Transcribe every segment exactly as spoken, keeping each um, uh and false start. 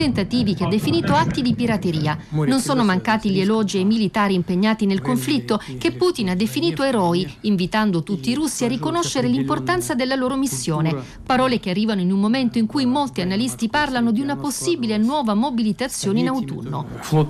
tentativi che ha definito atti di pirateria. Non sono mancati gli elogi ai militari impegnati nel conflitto, che Putin ha definito eroi, invitando tutti i russi a riconoscere l'importanza della loro missione. Parole che arrivano in un momento in cui molti analisti parlano di una possibile nuova mobilitazione in autunno.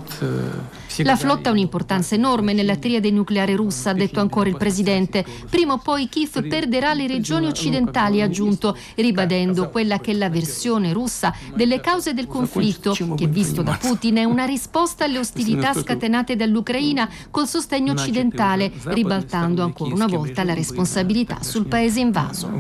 La flotta ha un'importanza enorme nella triade nucleare russa, ha detto ancora il presidente. Prima o poi Kiev perderà le regioni occidentali, ha aggiunto, ribadendo quella che è la versione russa delle cause del conflitto, che visto da Putin è una risposta alle ostilità scatenate dall'Ucraina col sostegno occidentale, ribaltando ancora una volta la responsabilità sul paese invaso.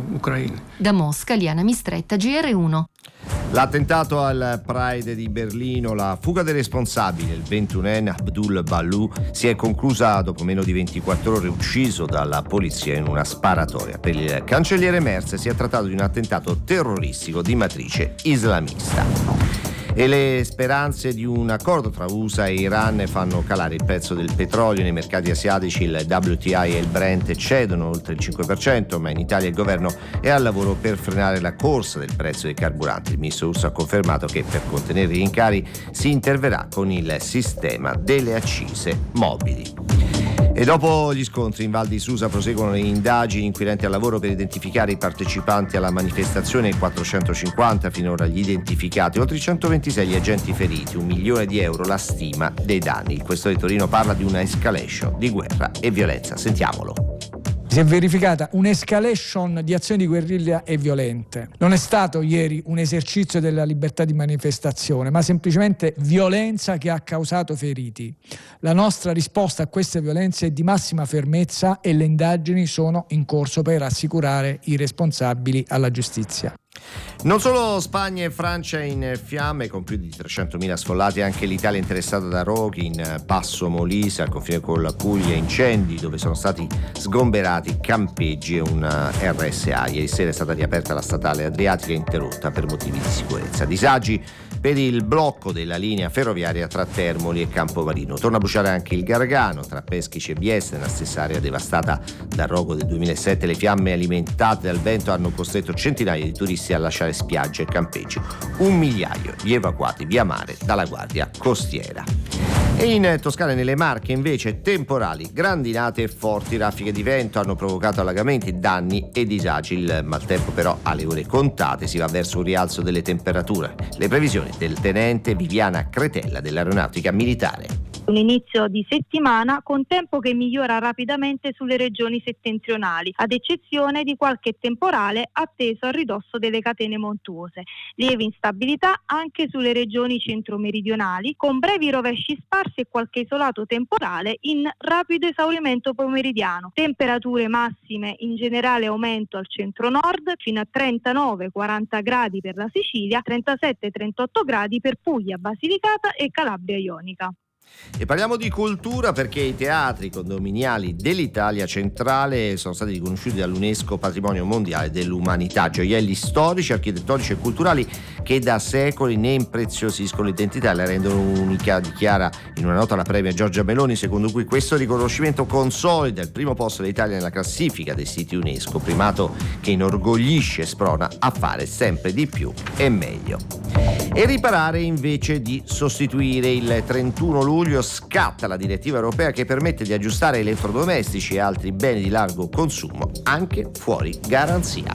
Da Mosca, Liana Mistretta, G R uno. L'attentato al Pride di Berlino, la fuga dei responsabili, il ventunenne Abdul Balou, si è conclusa dopo meno di ventiquattro ore, ucciso dalla polizia in una sparatoria. Per il cancelliere Merz si è trattato di un attentato terroristico di matrice islamista. E le speranze di un accordo tra U S A e Iran fanno calare il prezzo del petrolio. Nei mercati asiatici il W T I e il Brent cedono oltre il cinque per cento, ma in Italia il governo è al lavoro per frenare la corsa del prezzo dei carburanti. Il ministro russo ha confermato che per contenere i rincari si interverrà con il sistema delle accise mobili. E dopo gli scontri in Val di Susa proseguono le indagini inquirenti al lavoro per identificare i partecipanti alla manifestazione, quattrocentocinquanta finora gli identificati, oltre centoventisei gli agenti feriti, un milione di euro la stima dei danni. Il questore di Torino parla di una escalation di guerra e violenza. Sentiamolo. Si è verificata un'escalation di azioni di guerriglia e violente. Non è stato ieri un esercizio della libertà di manifestazione, ma semplicemente violenza che ha causato feriti. La nostra risposta a queste violenze è di massima fermezza e le indagini sono in corso per assicurare i responsabili alla giustizia. Non solo Spagna e Francia in fiamme, con più di trecentomila sfollati, anche l'Italia è interessata da roghi in Passo Molise, al confine con la Puglia, incendi dove sono stati sgomberati campeggi e una R S A. Ieri sera è stata riaperta la statale Adriatica, interrotta per motivi di sicurezza. Disagi per il blocco della linea ferroviaria tra Termoli e Campomarino. Torna a bruciare anche il Gargano tra Peschici e Vieste, nella stessa area devastata dal rogo del duemilasette. Le fiamme alimentate dal vento hanno costretto centinaia di turisti a lasciare spiagge e campeggi. Un migliaio gli evacuati via mare dalla Guardia Costiera. E in Toscana e nelle Marche invece temporali, grandinate e forti raffiche di vento hanno provocato allagamenti, danni e disagi. Il maltempo però alle ore contate si va verso un rialzo delle temperature. Le previsioni del tenente Viviana Cretella dell'Aeronautica Militare. Un inizio di settimana con tempo che migliora rapidamente sulle regioni settentrionali, ad eccezione di qualche temporale atteso a ridosso delle catene montuose. Lieve instabilità anche sulle regioni centro-meridionali, con brevi rovesci sparsi e qualche isolato temporale in rapido esaurimento pomeridiano. Temperature massime in generale aumento al centro-nord, fino a trentanove quaranta gradi per la Sicilia, trentasette trentotto gradi per Puglia, Basilicata e Calabria Ionica. E parliamo di cultura perché i teatri condominiali dell'Italia centrale sono stati riconosciuti dall'UNESCO Patrimonio Mondiale dell'Umanità, gioielli storici, architettonici e culturali che da secoli ne impreziosiscono l'identità e la rendono unica, dichiara in una nota la premia Giorgia Meloni, secondo cui questo riconoscimento consolida il primo posto dell'Italia nella classifica dei siti UNESCO, primato che inorgoglisce e sprona a fare sempre di più e meglio. E riparare invece di sostituire. Il trentuno luglio scatta la direttiva europea che permette di aggiustare elettrodomestici e altri beni di largo consumo anche fuori garanzia.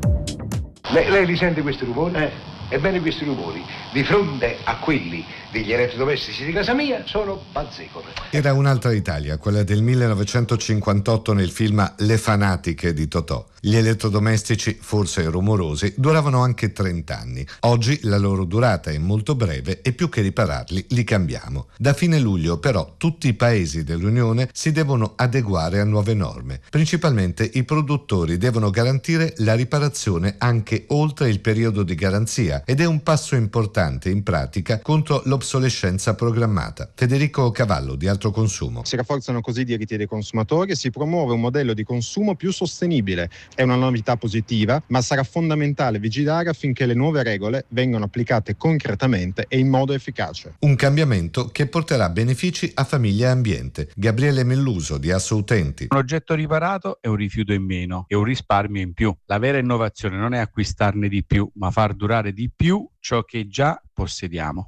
Lei, lei li sente questi rumori? Eh. Ebbene, questi rumori, di fronte a quelli degli elettrodomestici di casa mia, sono bazzecole. Era un'altra Italia, quella del millenovecentocinquantotto nel film Le fanatiche di Totò. Gli elettrodomestici, forse rumorosi, duravano anche trenta anni. Oggi la loro durata è molto breve e più che ripararli li cambiamo. Da fine luglio però tutti i paesi dell'Unione si devono adeguare a nuove norme. Principalmente i produttori devono garantire la riparazione anche oltre il periodo di garanzia ed è un passo importante in pratica contro l'obsolescenza programmata. Federico Cavallo di Altro Consumo. Si rafforzano così i diritti dei consumatori e si promuove un modello di consumo più sostenibile. È una novità positiva, ma sarà fondamentale vigilare affinché le nuove regole vengano applicate concretamente e in modo efficace. Un cambiamento che porterà benefici a famiglia e ambiente. Gabriele Melluso di Assoutenti. Un oggetto riparato è un rifiuto in meno e un risparmio in più. La vera innovazione non è acquistarne di più, ma far durare di di più ciò che già possediamo.